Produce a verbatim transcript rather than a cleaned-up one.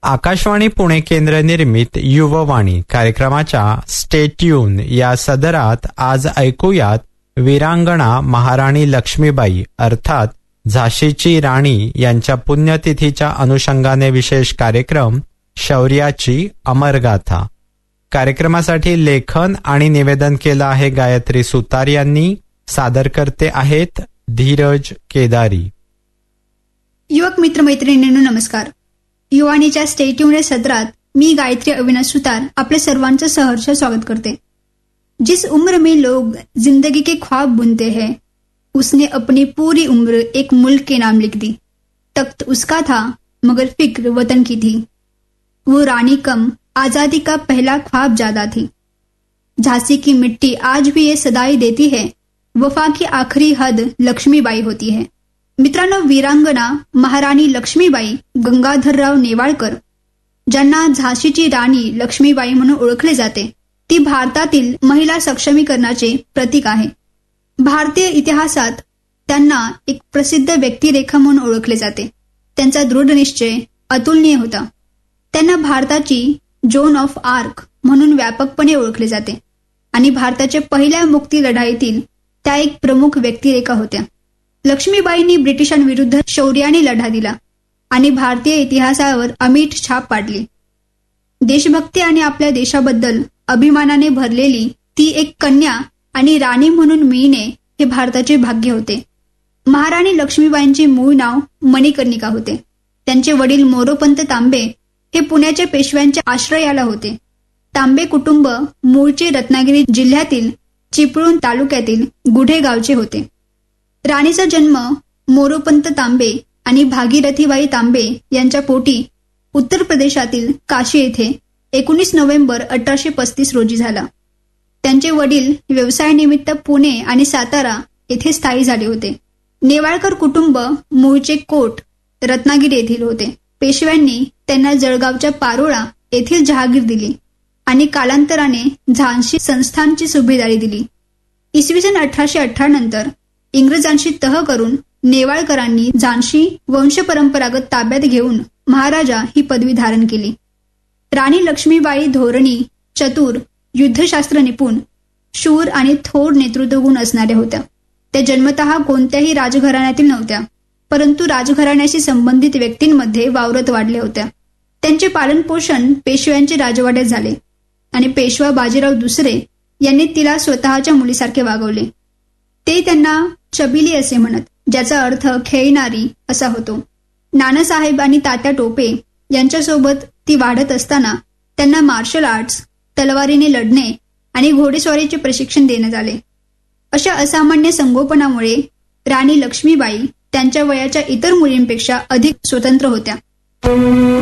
आकाशवाणी पुणे केंद्र निर्मित युववाणी कार्यक्रमाच्या स्टे ट्यून या सदरात आज ऐकूयात वीरांगणा महाराणी लक्ष्मीबाई अर्थात झाशीची राणी यांच्या पुण्यतिथीच्या अनुषंगाने विशेष कार्यक्रम शौर्याची अमरगाथा. कार्यक्रमासाठी लेखन आणि निवेदन केलं आहे गायत्री सुतार यांनी. सादर करते आहेत धीरज केदारी. युवक मित्र मैत्रिणींनो नमस्कार. युवानीच्या स्टेट्यून सदरात मी गायत्री अविनाश सुतार आपले सर्वांचं सहर्ष स्वागत करते. जिस उम्र में लोग जिंदगी के ख्वाब बुनते हैं उसने अपनी पूरी उम्र एक मुल्क के नाम लिख दी. तख्त उसका था मगर फिक्र वतन की थी. वो रानी कम आजादी का पहला ख्वाब ज्यादा थी. झांसी की मिट्टी आज भी ये सदाई देती है वफा की आखिरी हद लक्ष्मीबाई होती है. मित्रांनो, वीरांगणा महाराणी लक्ष्मीबाई गंगाधरराव नेवाळकर ज्यांना झाशीची राणी लक्ष्मीबाई म्हणून ओळखले जाते, ती भारतातील महिला सक्षमीकरणाचे प्रतीक आहे. भारतीय इतिहासात त्यांना एक प्रसिद्ध व्यक्तिरेखा म्हणून ओळखले जाते. त्यांचा दृढ निश्चय अतुलनीय होता. त्यांना भारताची जोन ऑफ आर्क म्हणून व्यापकपणे ओळखले जाते आणि भारताच्या पहिल्या मुक्ती लढाईतील त्या एक प्रमुख व्यक्तिरेखा होत्या. लक्ष्मीबाईंनी ब्रिटिशांविरुद्ध शौर्याने लढा दिला आणि भारतीय इतिहासावर अमीट छाप पाडली. देशभक्ती आणि आपल्या देशाबद्दल अभिमानाने भरलेली ती एक कन्या आणि राणी म्हणून मिळणे हे भारताचे भाग्य होते. महाराणी लक्ष्मीबाईंचे मूळ नाव मणिकर्णिका होते. त्यांचे वडील मोरोपंत तांबे हे पुण्याच्या पेशव्यांच्या आश्रयाला होते. तांबे कुटुंब मूळचे रत्नागिरी जिल्ह्यातील चिपळूण तालुक्यातील गुढे गावचे होते. राणीचा जन्म मोरोपंत तांबे आणि भागीरथीबाई तांबे यांच्या पोटी उत्तर प्रदेशातील काशी येथे एकोणीस नोव्हेंबर अठराशे पस्तीस रोजी झाला. त्यांचे वडील व्यवसायानिमित्त पुणे आणि सातारा येथे स्थायी झाले होते. नेवाळकर कुटुंब मूळचे कोट रत्नागिरी येथील होते. पेशव्यांनी त्यांना जळगावच्या पारोळा येथील जहागीर दिली आणि कालांतराने झांसी संस्थानची सुभेदारी दिली. इसवी सन अठराशे अठरा नंतर इंग्रजांशी तह करून नेवाळकरांनी झांसी वंशपरंपरागत ताब्यात घेऊन महाराजा ही पदवी धारण केली. राणी लक्ष्मीबाई धोरणी, चतुर, युद्धशास्त्र निपुण, शूर आणि थोर नेतृत्वगुण असणाऱ्या होत्या. त्या जन्मतः कोणत्याही राजघराण्यातील नव्हत्या, परंतु राजघराण्याशी संबंधित व्यक्तींमध्ये वावरत वाढल्या होत्या. त्यांचे पालनपोषण पेशव्यांचे राजवाड्यात झाले आणि पेशवा बाजीराव दुसरे यांनी तिला स्वतःच्या मुलीसारखे वागवले. ते त्यांना चबिली असे म्हणत, ज्याचा अर्थ खेळणारी असा होतो. नानासाहेब आणि तात्या टोपे यांच्यासोबत ती वाढत असताना त्यांना मार्शल आर्ट्स, तलवारीने लढणे आणि घोडेस्वारीचे प्रशिक्षण देण्यात आले. अशा असामान्य संगोपनामुळे राणी लक्ष्मीबाई त्यांच्या वयाच्या इतर मुलींपेक्षा अधिक स्वतंत्र होत्या.